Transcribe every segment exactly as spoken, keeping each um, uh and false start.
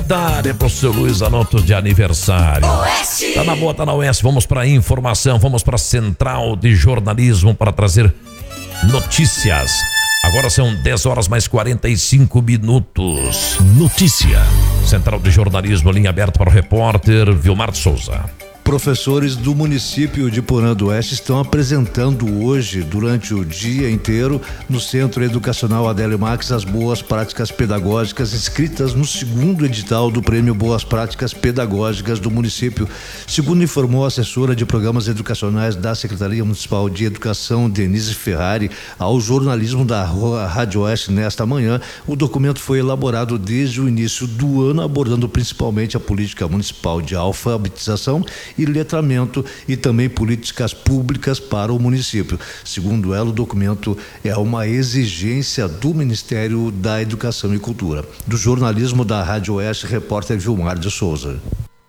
Dá-lhe pro seu Luiz Anoto de aniversário. Oeste. Tá na boa, tá na Oeste. Vamos pra informação, vamos pra Central de Jornalismo para trazer notícias. Agora são dez horas mais quarenta e cinco minutos. Notícia. Central de Jornalismo, linha aberta para o repórter Vilmar de Souza. Professores do município de Porã do Oeste estão apresentando hoje, durante o dia inteiro, no Centro Educacional Adélio Marques, as boas práticas pedagógicas inscritas no segundo edital do Prêmio Boas Práticas Pedagógicas do município. Segundo informou a assessora de programas educacionais da Secretaria Municipal de Educação, Denise Ferrari, ao jornalismo da Rádio Oeste nesta manhã, o documento foi elaborado desde o início do ano, abordando principalmente a política municipal de alfabetização e letramento e também políticas públicas para o município. Segundo ela, o documento é uma exigência do Ministério da Educação e Cultura. Do jornalismo da Rádio Oeste, repórter Vilmar de Souza.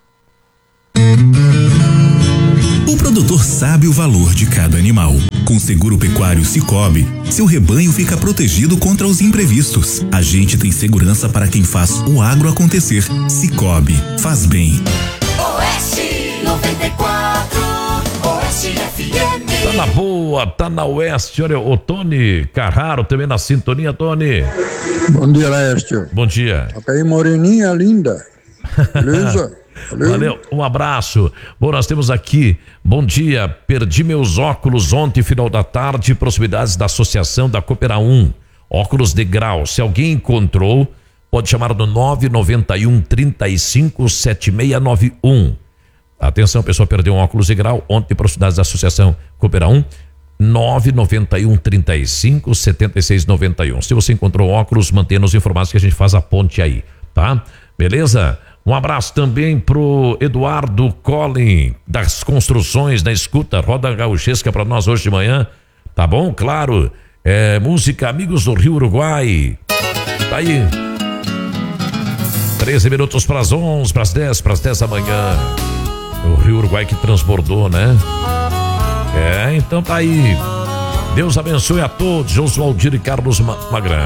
O produtor sabe o valor de cada animal. Com seguro pecuário Sicoob, seu rebanho fica protegido contra os imprevistos. A gente tem segurança para quem faz o agro acontecer. Sicoob, faz bem. Oeste noventa e quatro, Oeste F M. Tá na boa, tá na Oeste. Olha, o Tony Carraro também na sintonia, Tony. Bom dia, Laércio. Bom dia. Tá aí, moreninha linda. Beleza? Valeu. Valeu, um abraço. Bom, nós temos aqui, bom dia, perdi meus óculos ontem, final da tarde, proximidades da Associação da Coopera um, óculos de grau. Se alguém encontrou, pode chamar no nove nove um, três cinco, sete seis nove um. Atenção, pessoa perdeu um óculos de grau ontem, proximidades da Associação Coopera um, nove nove um, três cinco, sete seis nove um. Se você encontrou óculos, mantenha-nos informados que a gente faz a ponte aí, tá? Beleza? Um abraço também pro Eduardo Collin, das construções, da escuta, roda gauchesca para nós hoje de manhã, tá bom? Claro, é música Amigos do Rio Uruguai, tá aí, treze minutos para as onze, para as dez, para as dez da manhã, o Rio Uruguai que transbordou, né? É, então tá aí, Deus abençoe a todos, Josualdir e Carlos Magrão.